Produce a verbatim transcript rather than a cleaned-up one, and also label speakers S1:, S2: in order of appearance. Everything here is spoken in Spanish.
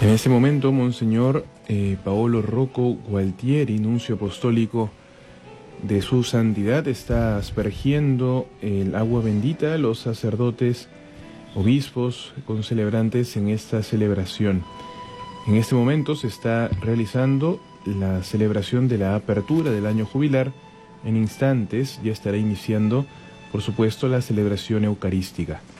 S1: En este momento, Monseñor eh, Paolo Rocco Gualtieri, nuncio apostólico de su santidad, está aspergiendo el agua bendita a los sacerdotes, obispos, concelebrantes en esta celebración. En este momento se está realizando la celebración de la apertura del año jubilar. En instantes ya estará iniciando, por supuesto, la celebración eucarística.